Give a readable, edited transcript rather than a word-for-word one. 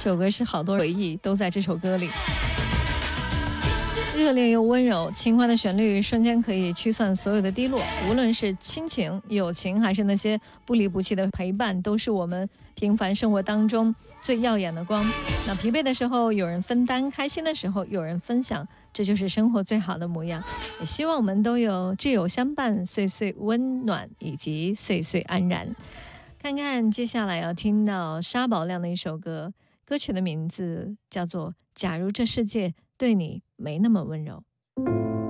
这首歌是好多回忆都在这首歌里。热烈又温柔，轻快的旋律瞬间可以驱散所有的低落。无论是亲情、友情，还是那些不离不弃的陪伴，都是我们平凡生活当中最耀眼的光。那疲惫的时候有人分担，开心的时候有人分享，这就是生活最好的模样。也希望我们都有挚友相伴，岁岁温暖，以及岁岁安然。看看接下来要听到沙宝亮的一首歌，歌曲的名字叫做《假如这世界对你没那么温柔》。